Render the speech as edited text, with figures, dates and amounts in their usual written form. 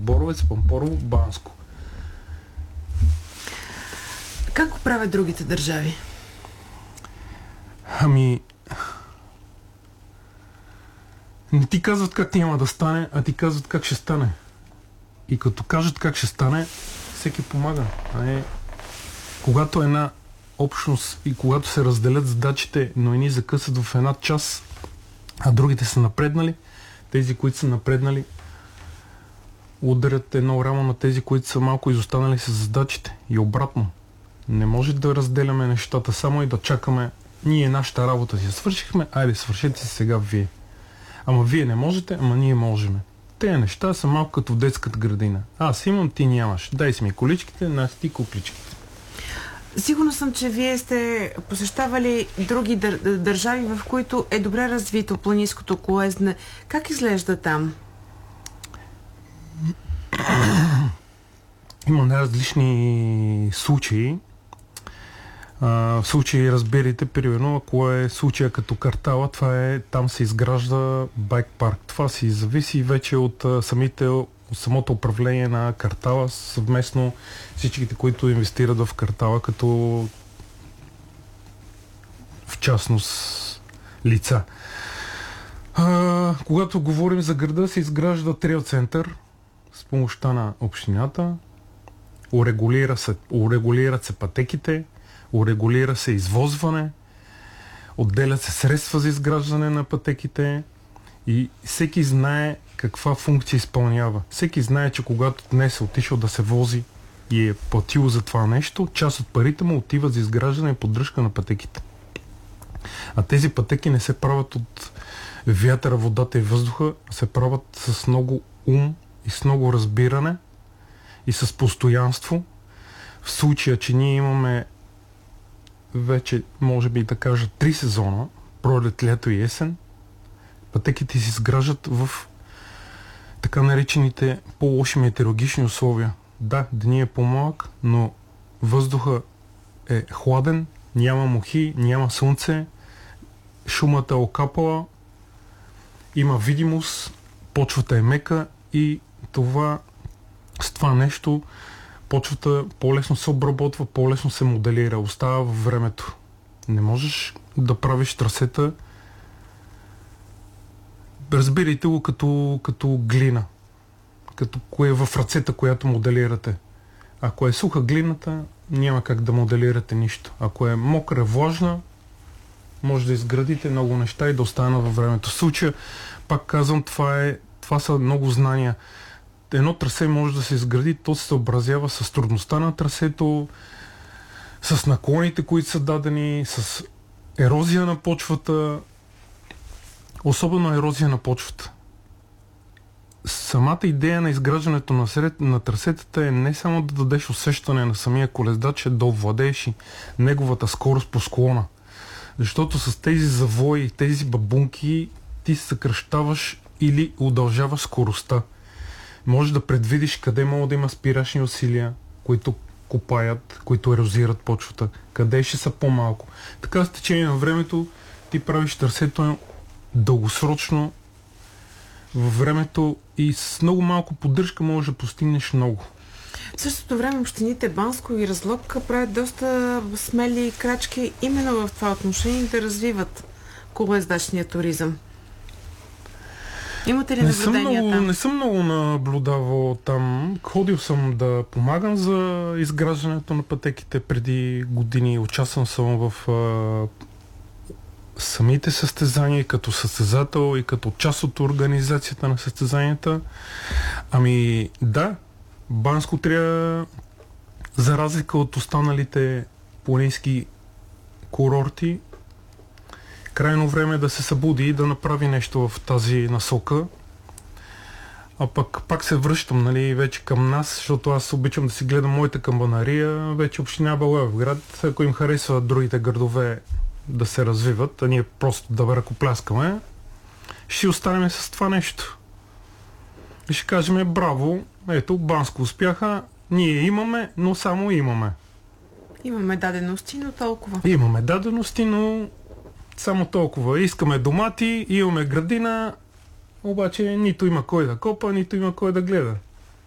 Боровец, Пампорово, Банско. Как го правят другите държави? Ами... Не ти казват как няма да стане, а ти казват как ще стане. И като кажат как ще стане, всеки помага. Когато една общност и когато се разделят задачите, но едни закъсат в една част, а другите са напреднали, тези, които са напреднали, ударят едно рамо на тези, които са малко изостанали с задачите. И обратно. Не може да разделяме нещата само и да чакаме ние нашата работа си свършихме, айде свършете си сега вие. Ама вие не можете, ама ние можем. Те неща са малко като в детската градина. Аз имам, ти нямаш. Дай си ми количките, нас ти купличките. Сигурно съм, че вие сте посещавали други държави, в които е добре развито планинското колездене. Как изглежда там? Има най-различни случаи. В случай, разберете, примерно, ако е случая като Картала, там се изгражда байк парк. Това си зависи вече от самото управление на Картала, съвместно всичките, които инвестират в Картала, като в частност лица. Когато говорим за града, се изгражда трейл център с помощта на общината, урегулират се пътеките, урегулира се извозване, отделят се средства за изграждане на пътеките и всеки знае каква функция изпълнява. Всеки знае, че когато днес е отишъл да се вози и е платил за това нещо, част от парите му отиват за изграждане и поддръжка на пътеките. А тези пътеки не се правят от вятъра, водата и въздуха, а се правят с много ум и с много разбиране и с постоянство. В случая, че ние имаме вече, може би да кажа, 3 сезона, пролет, лято и есен, пътеките се изграждат в така наречените по-лоши метеорологични условия. Да, денят е по-малък, но въздуха е хладен, няма мухи, няма слънце, шумата е окапала, има видимост, почвата е мека и с това нещо почвата по-лесно се обработва, по-лесно се моделира, остава във времето. Не можеш да правиш трасета, разбирайте го като глина, като кое е в ръцете, която моделирате. Ако е суха глината, няма как да моделирате нищо. Ако е мокра, влажна, може да изградите много неща и да остана във времето. В случая, пак казвам, това са много знания. Едно трасе може да се изгради, то се съобразява с трудността на трасето, с наклоните, които са дадени, с ерозия на почвата, особено ерозия на почвата. Самата идея на изграждането на трасетата е не само да дадеш усещане на самия колездач, да овладееш и неговата скорост по склона. Защото с тези завои, тези бабунки ти съкращаваш или удължаваш скоростта. Може да предвидиш къде могат да има спирачни усилия, които копаят, които ерозират почвата, къде ще са по-малко. Така с течение на времето ти правиш трасето дългосрочно във времето и с много малко поддръжка можеш да постигнеш много. В същото време общините Банско и Разлог правят доста смели крачки именно в това отношение да развиват колоездачния туризъм. Имате ли наблюдения там? Не съм много наблюдавал там. Ходил съм да помагам за изграждането на пътеките преди години. Участвам съм в самите състезания като състезател и като част от организацията на състезанията. Ами да, Банско трябва, за разлика от останалите планински курорти, крайно време да се събуди и да направи нещо в тази насока. А пак се връщам, вече към нас, защото аз обичам да си гледам моята камбанария. Вече община Благоевград, ако им харесва другите градове да се развиват, а ние просто да ръкопляскаме, ще останем с това нещо. И ще кажем браво, ето, Банско успяха, ние имаме, но само имаме. Имаме дадености, но толкова. Имаме дадености, но само толкова. Искаме домати, имаме градина, обаче нито има кой да копа, нито има кой да гледа.